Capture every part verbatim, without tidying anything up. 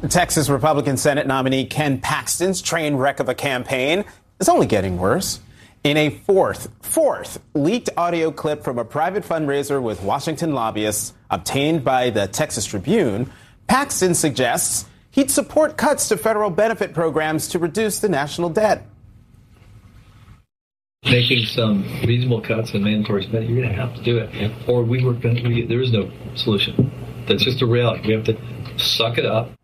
Texas Republican Senate nominee Ken Paxton's train wreck of a campaign is only getting worse. In a fourth, fourth leaked audio clip from a private fundraiser with Washington lobbyists obtained by the Texas Tribune, Paxton suggests he'd support cuts to federal benefit programs to reduce the national debt. Making some reasonable cuts in mandatory spending, you're going to have to do it, or we were going to, there is no solution. That's just a reality. We have to suck it up.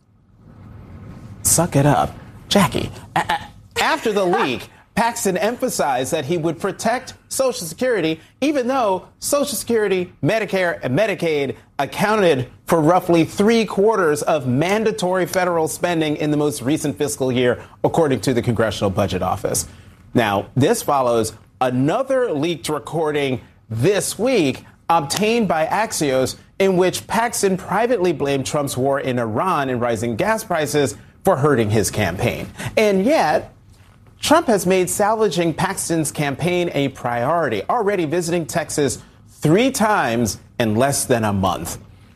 Suck it up. Jackie, a- after the leak, Paxton emphasized that he would protect Social Security, even though Social Security, Medicare, and Medicaid accounted for roughly three quarters of mandatory federal spending in the most recent fiscal year, according to the Congressional Budget Office. Now, this follows another leaked recording this week obtained by Axios, in which Paxton privately blamed Trump's war in Iran and rising gas prices for hurting his campaign. And yet, Trump has made salvaging Paxton's campaign a priority, already visiting Texas three times in less than a month.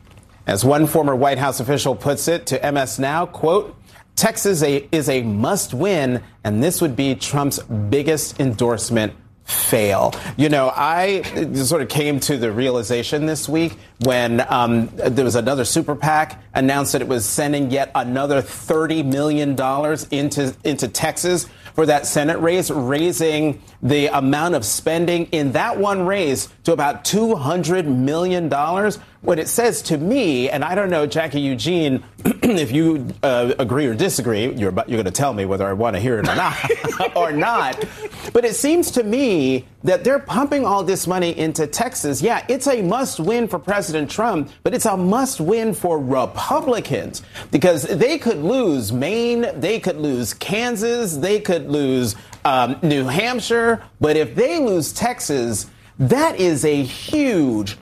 As one former White House official puts it to M S Now, quote, Texas a, is a must-win, and this would be Trump's biggest endorsement fail. You know, I sort of came to the realization this week when um, there was another super PAC announced that it was sending yet another thirty million dollars into into Texas for that Senate race, raising the amount of spending in that one race to about two hundred million dollars. What it says to me, and I don't know, Jackie Eugene, if you uh, agree or disagree, you're, you're going to tell me whether I want to hear it or not, or not. But it seems to me that they're pumping all this money into Texas. Yeah, it's a must win for President Trump, but it's a must win for Republicans because they could lose Maine, they could lose Kansas, they could lose um, New Hampshire. But if they lose Texas, that is a huge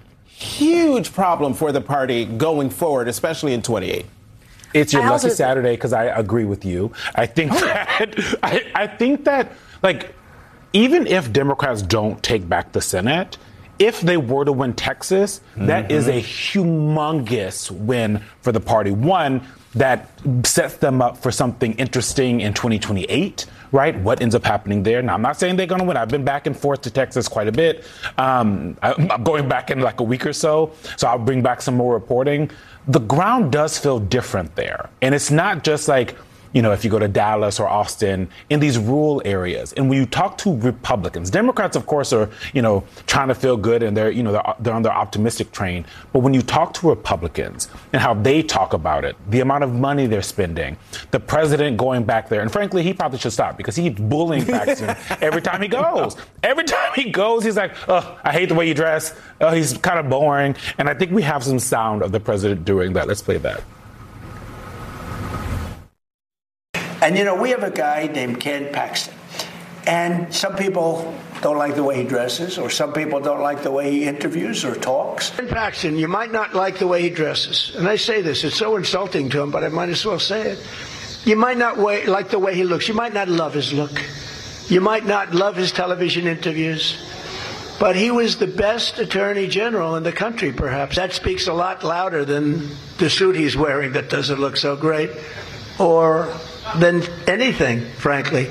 Huge problem for the party going forward, especially in twenty-eight. It's your I lucky also- Saturday because I agree with you. I think that I, I think that like even if Democrats don't take back the Senate, if they were to win Texas, mm-hmm. that is a humongous win for the party. One that sets them up for something interesting in twenty twenty-eight. Right? What ends up happening there? Now, I'm not saying they're going to win. I've been back and forth to Texas quite a bit. Um, I, I'm going back in like a week or so, so I'll bring back some more reporting. The ground does feel different there. And it's not just like, you know, if you go to Dallas or Austin, in these rural areas. And when you talk to Republicans, Democrats, of course, are, you know, trying to feel good and they're, you know, they're, they're on their optimistic train. But when you talk to Republicans and how they talk about it, the amount of money they're spending, the president going back there, and frankly, he probably should stop because he's bullying Paxton every time he goes. Every time he goes, he's like, oh, I hate the way you dress. Oh, he's kind of boring. And I think we have some sound of the president doing that. Let's play that. And, you know, we have a guy named Ken Paxton. And some people don't like the way he dresses, or some people don't like the way he interviews or talks. Ken Paxton, you might not like the way he dresses. And I say this, it's so insulting to him, but I might as well say it. You might not way, like the way he looks. You might not love his look. You might not love his television interviews. But he was the best attorney general in the country, perhaps. That speaks a lot louder than the suit he's wearing that doesn't look so great. Or than anything, frankly.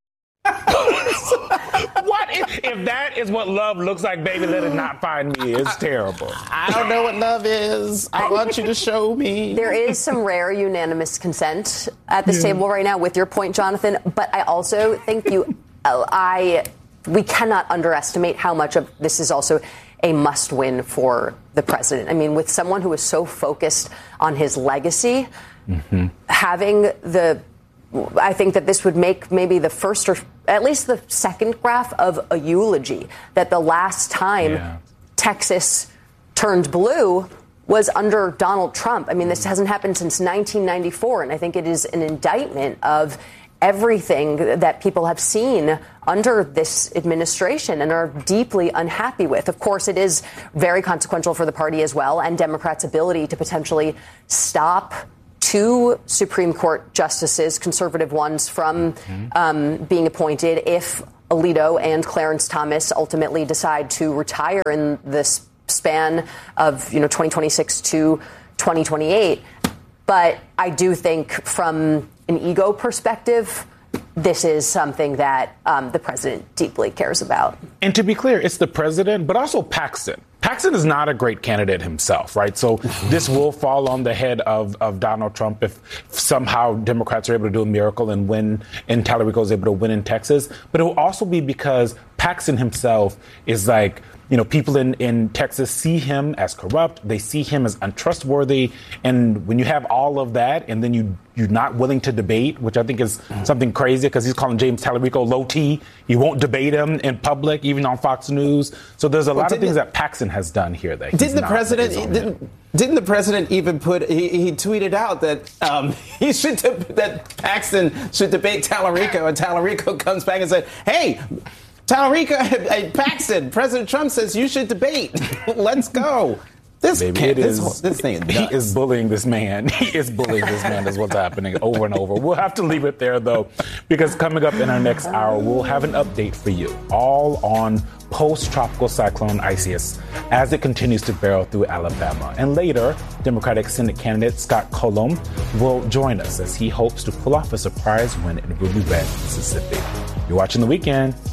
What if, if that is what love looks like, baby, let it not find me. It's terrible. I don't know what love is. I want you to show me. There is some rare unanimous consent at this yeah. table right now with your point, Jonathan. But I also think you, I, we cannot underestimate how much of this is also a must-win for the president. I mean, with someone who is so focused on his legacy, mm-hmm. having the I think that this would make maybe the first or at least the second graph of a eulogy that the last time yeah. Texas turned blue was under Donald Trump. I mean, this hasn't happened since nineteen ninety-four, and I think it is an indictment of everything that people have seen under this administration and are deeply unhappy with. Of course, it is very consequential for the party as well, and Democrats' ability to potentially stop two Supreme Court justices, conservative ones, from mm-hmm. um, being appointed if Alito and Clarence Thomas ultimately decide to retire in this span of, you know, twenty twenty-six to twenty twenty-eight. But I do think from an ego perspective, this is something that um, the president deeply cares about. And to be clear, it's the president, but also Paxton. Paxton is not a great candidate himself, right? So this will fall on the head of, of Donald Trump if somehow Democrats are able to do a miracle and win, and Talarico is able to win in Texas. But it will also be because Paxton himself is like, you know, people in, in Texas see him as corrupt. They see him as untrustworthy. And when you have all of that and then you, you're not willing to debate, which I think is something crazy because he's calling James Talarico low T. He won't debate him in public, even on Fox News. So there's a well, lot of things that Paxton has done here. That didn't the president didn't, didn't the president even put he, he tweeted out that um, he should that Paxton should debate Talarico, and Talarico comes back and said, "Hey, Talarico, Paxton, President Trump says you should debate. Let's go." This, Maybe it this, is, this thing is nuts. He is bullying this man. He is bullying this man is what's happening over and over. We'll have to leave it there, though, because coming up in our next hour, we'll have an update for you all on post-tropical cyclone Isaias as it continues to barrel through Alabama. And later, Democratic Senate candidate Scott Cullum will join us as he hopes to pull off a surprise win in Ruby Red, Mississippi. You're watching The Weekend.